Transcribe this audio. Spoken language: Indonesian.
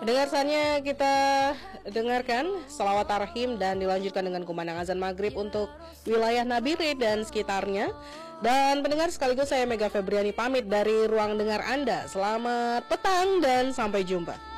Pendengar saatnya kita dengarkan salawat tarhim dan dilanjutkan dengan kumandang azan maghrib untuk wilayah Nabire dan sekitarnya. Dan pendengar sekaligus saya Mega Febriani pamit dari ruang dengar Anda. Selamat petang dan sampai jumpa.